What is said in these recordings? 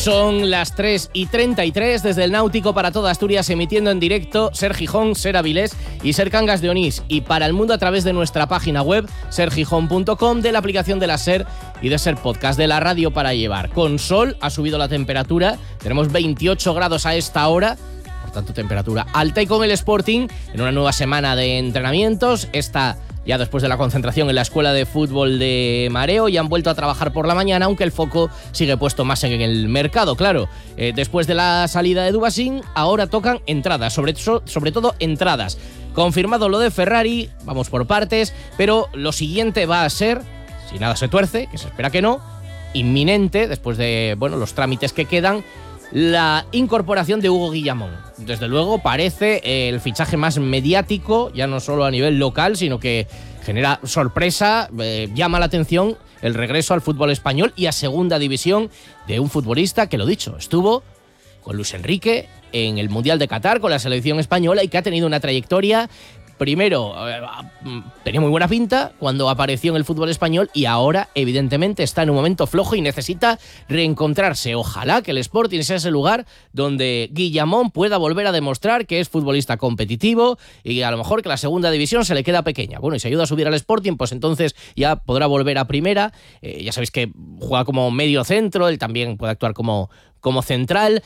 Son las 3:33 desde el Náutico para toda Asturias, emitiendo en directo Ser Gijón, Ser Avilés y Ser Cangas de Onís, y para el mundo a través de nuestra página web sergijón.com, de la aplicación de la Ser y de Ser Podcast, de la radio para llevar. Con sol ha subido la temperatura, tenemos 28 grados a esta hora, por tanto temperatura alta, y con el Sporting en una nueva semana de entrenamientos. Ya después de la concentración en la escuela de fútbol de Mareo, y han vuelto a trabajar por la mañana, aunque el foco sigue puesto más en el mercado, claro. Después de la salida de Dubasín, ahora tocan entradas, sobre todo entradas. Confirmado lo de Ferrari, vamos por partes, pero lo siguiente va a ser, si nada se tuerce, que se espera que no, inminente, después de los trámites que quedan, la incorporación de Hugo Guillamón. Desde luego parece el fichaje más mediático, ya no solo a nivel local, sino que genera sorpresa, llama la atención el regreso al fútbol español y a segunda división de un futbolista que, lo dicho, estuvo con Luis Enrique en el Mundial de Qatar con la selección española y que ha tenido una trayectoria. Primero, tenía muy buena pinta cuando apareció en el fútbol español, y ahora, evidentemente, está en un momento flojo y necesita reencontrarse. Ojalá que el Sporting sea ese lugar donde Guillamón pueda volver a demostrar que es futbolista competitivo, y a lo mejor que la segunda división se le queda pequeña. Bueno, y si ayuda a subir al Sporting, pues entonces ya podrá volver a primera. Ya sabéis que juega como medio centro, él también puede actuar como central.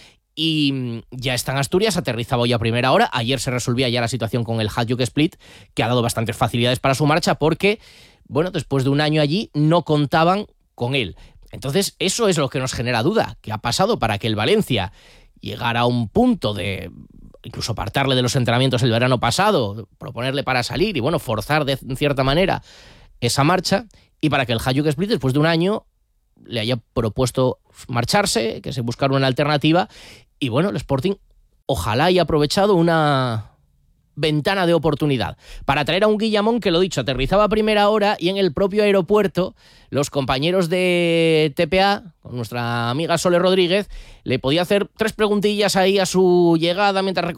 Y ya está en Asturias, aterrizaba hoy a primera hora. Ayer se resolvía ya la situación con el Hajduk Split, que ha dado bastantes facilidades para su marcha porque, después de un año allí no contaban con él. Entonces, eso es lo que nos genera duda. ¿Qué ha pasado para que el Valencia llegara a un punto de incluso apartarle de los entrenamientos el verano pasado, proponerle para salir y, forzar de cierta manera esa marcha, y para que el Hajduk Split, después de un año, le haya propuesto marcharse, que se buscara una alternativa? Y el Sporting ojalá haya aprovechado una ventana de oportunidad para traer a un Guillamón que, lo dicho, aterrizaba a primera hora, y en el propio aeropuerto los compañeros de TPA, con nuestra amiga Sole Rodríguez, le podía hacer 3 preguntillas ahí a su llegada mientras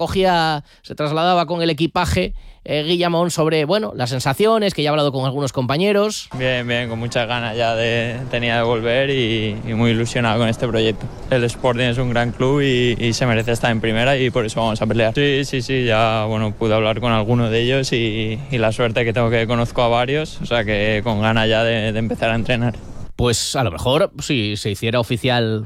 se trasladaba con el equipaje Guillamón sobre, las sensaciones, que ya ha hablado con algunos compañeros. Bien, con muchas ganas ya tenía de volver y muy ilusionado con este proyecto. El Sporting es un gran club y se merece estar en primera, y por eso vamos a pelear. Sí, ya pude hablar con algunos de ellos y la suerte que tengo, que conozco a varios, o sea que con ganas ya de empezar a entrenar. Pues a lo mejor, si se hiciera oficial,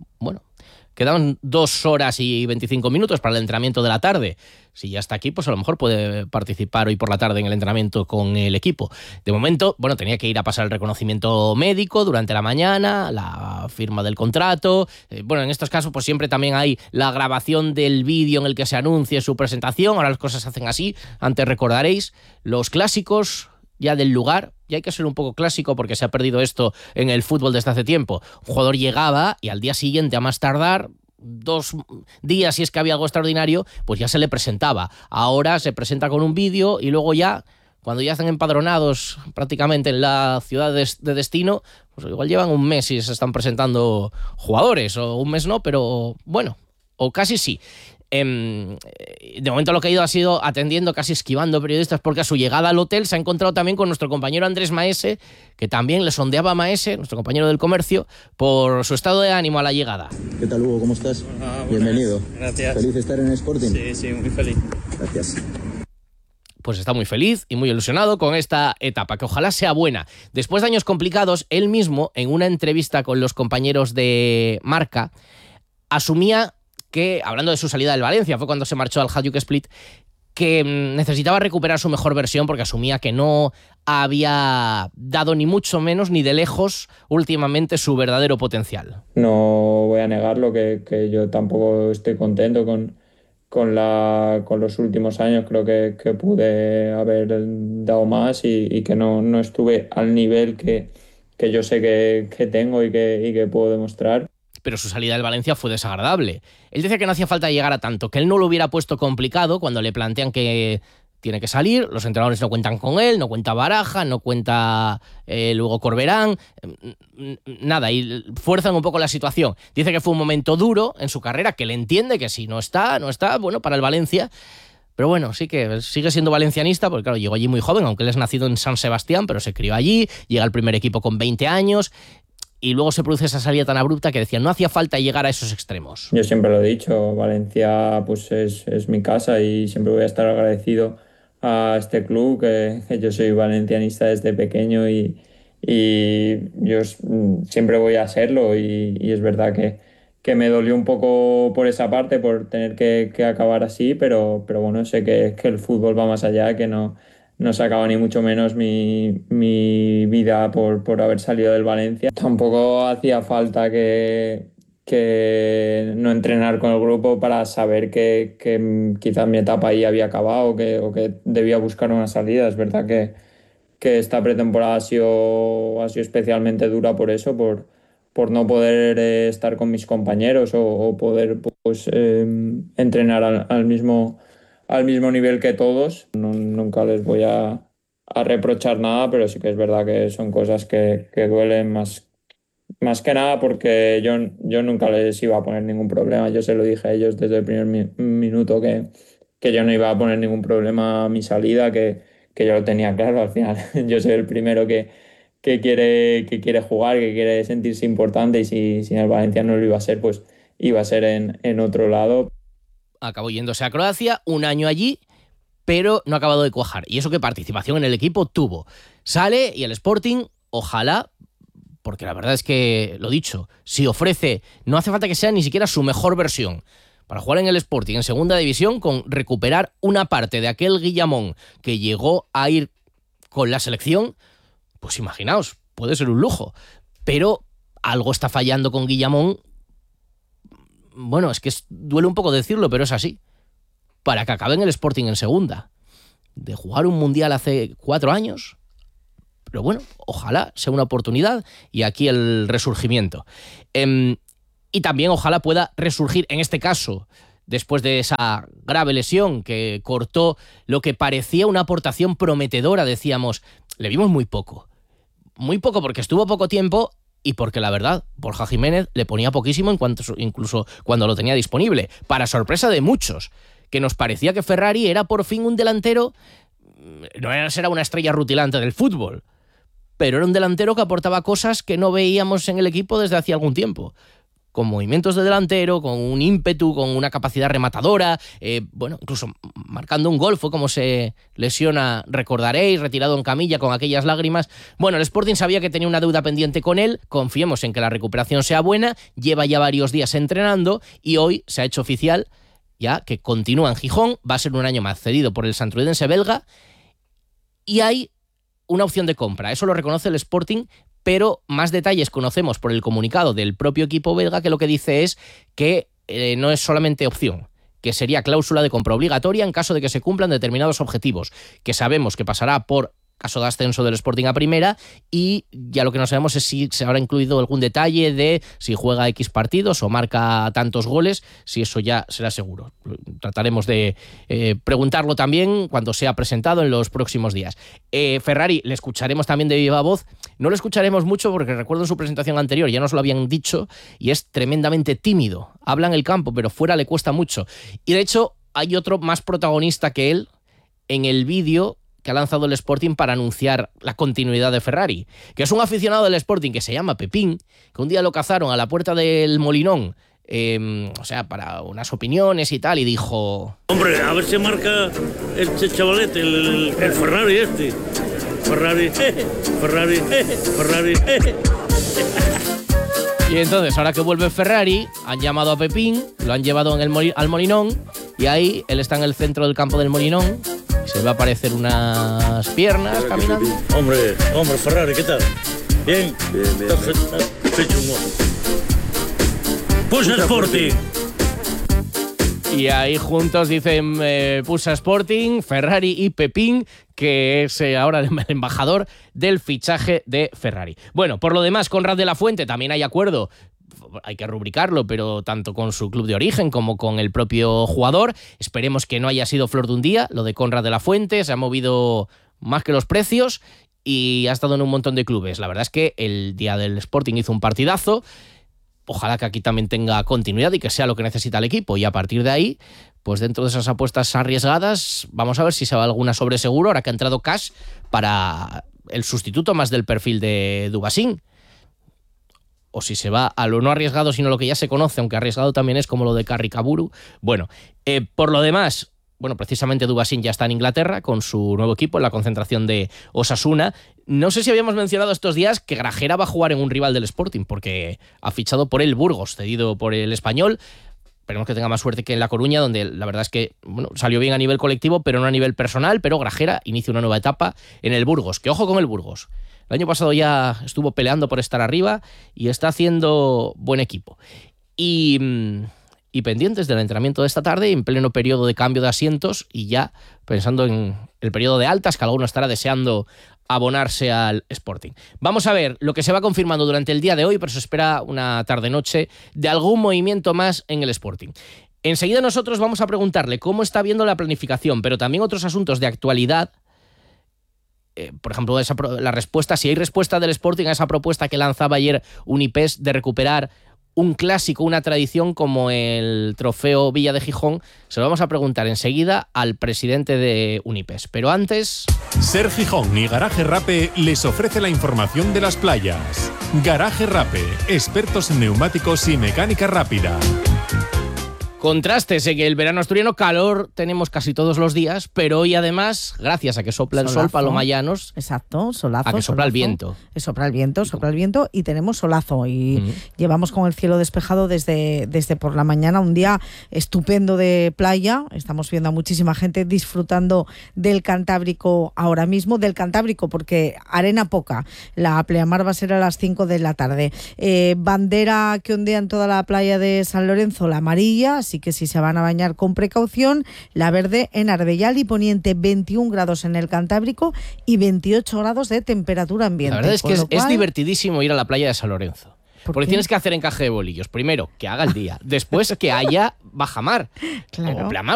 quedan 2 horas y 25 minutos para el entrenamiento de la tarde. Si ya está aquí, pues a lo mejor puede participar hoy por la tarde en el entrenamiento con el equipo. De momento, tenía que ir a pasar el reconocimiento médico durante la mañana, la firma del contrato. En estos casos, pues siempre también hay la grabación del vídeo en el que se anuncie su presentación. Ahora las cosas se hacen así. Antes recordaréis los clásicos ya del lugar. Y hay que ser un poco clásico porque se ha perdido esto en el fútbol desde hace tiempo. Un jugador llegaba y al día siguiente, a más tardar 2 días, si es que había algo extraordinario, pues ya se le presentaba. Ahora se presenta con un vídeo, y luego ya, cuando ya están empadronados prácticamente en la ciudad de destino, pues igual llevan un mes y se están presentando jugadores, o un mes no, pero o casi sí. De momento lo que ha ido ha sido atendiendo, casi esquivando periodistas, porque a su llegada al hotel se ha encontrado también con nuestro compañero Andrés Maese, que también le sondeaba a Maese, nuestro compañero del comercio, por su estado de ánimo a la llegada. ¿Qué tal, Hugo? ¿Cómo estás? Bienvenido. Gracias. ¿Feliz de estar en Sporting? Sí, muy feliz. Gracias. Pues está muy feliz y muy ilusionado con esta etapa, que ojalá sea buena. Después de años complicados, él mismo, en una entrevista con los compañeros de Marca, asumía que, hablando de su salida del Valencia, fue cuando se marchó al Hajduk Split, que necesitaba recuperar su mejor versión porque asumía que no había dado ni mucho menos ni de lejos últimamente su verdadero potencial. No voy a negarlo, que yo tampoco estoy contento con los últimos años. Creo que pude haber dado más y que no estuve al nivel que yo sé que tengo y que puedo demostrar. Pero su salida del Valencia fue desagradable. Él decía que no hacía falta llegar a tanto, que él no lo hubiera puesto complicado cuando le plantean que tiene que salir, los entrenadores no cuentan con él, no cuenta Baraja, no cuenta luego Corberán, nada, y fuerzan un poco la situación. Dice que fue un momento duro en su carrera, que le entiende que si no está, para el Valencia. Pero sí que sigue siendo valencianista, porque claro, llegó allí muy joven, aunque él es nacido en San Sebastián, pero se crió allí, llega al primer equipo con 20 años... y luego se produce esa salida tan abrupta que decían, no hacía falta llegar a esos extremos. Yo siempre lo he dicho, Valencia pues es mi casa y siempre voy a estar agradecido a este club, que yo soy valencianista desde pequeño y yo siempre voy a serlo y es verdad que me dolió un poco por esa parte, por tener que acabar así, pero bueno, sé que el fútbol va más allá, que no se acaba ni mucho menos mi vida por haber salido del Valencia. Tampoco hacía falta que no entrenar con el grupo para saber que quizás mi etapa ahí había acabado o que debía buscar una salida. Es verdad que esta pretemporada ha sido especialmente dura por eso, por no poder estar con mis compañeros o poder pues, entrenar al mismo nivel que todos. Nunca les voy a reprochar nada, pero sí que es verdad que son cosas que duelen más que nada porque yo nunca les iba a poner ningún problema. Yo se lo dije a ellos desde el primer minuto que yo no iba a poner ningún problema a mi salida, que yo lo tenía claro. Al final yo soy el primero que quiere jugar, que quiere sentirse importante, y si en el Valencia no lo iba a ser, pues iba a ser en otro lado. Acabó yéndose a Croacia, un año allí, pero no ha acabado de cuajar. Y eso que participación en el equipo tuvo. Sale y el Sporting, ojalá, porque la verdad es que, lo dicho, si ofrece, no hace falta que sea ni siquiera su mejor versión, para jugar en el Sporting en segunda división, con recuperar una parte de aquel Guillamón que llegó a ir con la selección, pues imaginaos, puede ser un lujo. Pero algo está fallando con Guillamón. Bueno, es que duele un poco decirlo, pero es así. Para que acabe en el Sporting en segunda. De jugar un mundial hace 4 años. Pero bueno, ojalá sea una oportunidad y aquí el resurgimiento. Y también ojalá pueda resurgir, en este caso, después de esa grave lesión que cortó lo que parecía una aportación prometedora. Decíamos, le vimos muy poco. Muy poco porque estuvo poco tiempo y porque la verdad, Borja Jiménez le ponía poquísimo incluso cuando lo tenía disponible. Para sorpresa de muchos, que nos parecía que Ferrari era por fin un delantero, no era una estrella rutilante del fútbol, pero era un delantero que aportaba cosas que no veíamos en el equipo desde hacía algún tiempo. Con movimientos de delantero, con un ímpetu, con una capacidad rematadora, bueno, incluso marcando un gol. Fue como se lesiona, recordaréis, retirado en camilla con aquellas lágrimas. Bueno, el Sporting sabía que tenía una deuda pendiente con él, confiemos en que la recuperación sea buena, lleva ya varios días entrenando y hoy se ha hecho oficial ya que continúa en Gijón, va a ser un año más, cedido por el Santruidense belga, y hay una opción de compra, eso lo reconoce el Sporting, pero más detalles conocemos por el comunicado del propio equipo belga, que lo que dice es que no es solamente opción, que sería cláusula de compra obligatoria en caso de que se cumplan determinados objetivos, que sabemos que pasará por caso de ascenso del Sporting a primera, y ya lo que no sabemos es si se habrá incluido algún detalle de si juega X partidos o marca tantos goles, si eso ya será seguro. Trataremos de preguntarlo también cuando sea presentado en los próximos días. Ferrari, le escucharemos también de viva voz. No lo escucharemos mucho porque recuerdo en su presentación anterior, ya nos lo habían dicho, y es tremendamente tímido. Habla en el campo, pero fuera le cuesta mucho. Y de hecho, hay otro más protagonista que él en el vídeo que ha lanzado el Sporting para anunciar la continuidad de Ferrari, que es un aficionado del Sporting que se llama Pepín, que un día lo cazaron a la puerta del Molinón, o sea, para unas opiniones y tal, y dijo: hombre, a ver si marca este chavalete, el Ferrari este. Ferrari, Ferrari, Ferrari. Y entonces, ahora que vuelve Ferrari, han llamado a Pepín, lo han llevado al Molinón, y ahí él está en el centro del campo del Molinón. Se va a aparecer unas piernas caminando. Hombre, Ferrari, ¿qué tal? Bien. Pusa Sporting. Y ahí juntos dicen Pusa Sporting, Ferrari y Pepín, que es ahora el embajador del fichaje de Ferrari. Bueno, por lo demás, Conrad de la Fuente, también hay acuerdo. Hay que rubricarlo, pero tanto con su club de origen como con el propio jugador. Esperemos que no haya sido flor de un día lo de Conrad de la Fuente. Se ha movido más que los precios y ha estado en un montón de clubes. La verdad es que el día del Sporting hizo un partidazo. Ojalá que aquí también tenga continuidad y que sea lo que necesita el equipo. Y a partir de ahí, pues dentro de esas apuestas arriesgadas, vamos a ver si se va alguna sobre seguro, ahora que ha entrado Cash para el sustituto más del perfil de Dubasín. o si se va a lo no arriesgado, sino lo que ya se conoce, aunque arriesgado también es como lo de Carricaburu. Bueno, por lo demás, bueno, precisamente Dubasín ya está en Inglaterra con su nuevo equipo en la concentración de Osasuna. No sé si habíamos mencionado estos días que Grajera va a jugar en un rival del Sporting, porque ha fichado por el Burgos, cedido por el Español. Esperemos que tenga más suerte que en La Coruña, donde la verdad es que salió bien a nivel colectivo, pero no a nivel personal. Pero Grajera inicia una nueva etapa en el Burgos. Que ojo con el Burgos. El año pasado ya estuvo peleando por estar arriba y está haciendo buen equipo. Y pendientes del entrenamiento de esta tarde, en pleno periodo de cambio de asientos y ya pensando en el periodo de altas, que alguno estará deseando abonarse al Sporting. Vamos a ver lo que se va confirmando durante el día de hoy, pero se espera una tarde-noche de algún movimiento más en el Sporting. Enseguida nosotros vamos a preguntarle cómo está viendo la planificación, pero también otros asuntos de actualidad. Por ejemplo, la respuesta, si hay respuesta del Sporting a esa propuesta que lanzaba ayer Unipes de recuperar un clásico, una tradición como el trofeo Villa de Gijón, se lo vamos a preguntar enseguida al presidente de Unipes. Pero antes... Ser Gijón y Garaje Rape les ofrece la información de las playas. Garaje Rape, expertos en neumáticos y mecánica rápida. Contrastes en que el verano asturiano, calor tenemos casi todos los días, pero hoy además, gracias a que sopla el sol, Paloma Llanos. Exacto, solazo. A que sopla el viento. Sopla el viento y tenemos solazo. Y llevamos con el cielo despejado desde por la mañana, un día estupendo de playa. Estamos viendo a muchísima gente disfrutando del Cantábrico ahora mismo, porque arena poca. La pleamar va a ser a las 5 de la tarde. Bandera que ondea en toda la playa de San Lorenzo, la amarilla, así que si se van a bañar con precaución. La verde en Arbellal y Poniente, 21 grados en el Cantábrico y 28 grados de temperatura ambiente. La verdad es que es divertidísimo ir a la playa de San Lorenzo. Porque tienes que hacer encaje de bolillos. Primero, que haga el día. Después, que haya bajamar. Claro. O pleamar.